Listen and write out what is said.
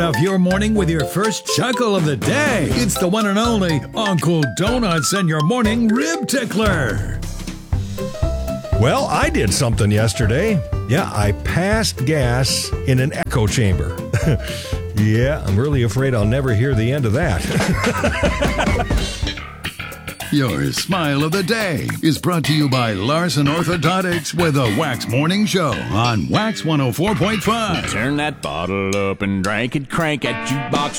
Off your morning with your first chuckle of the day. It's the one and only Uncle Donuts and your morning rib tickler. Well, I did something yesterday. Yeah, I passed gas in an echo chamber. Yeah, I'm really afraid I'll never hear the end of that. Your smile of the day is brought to you by Larson Orthodontics with a Wax Morning Show on Wax 104.5. Turn that bottle up and drink it, crank that jukebox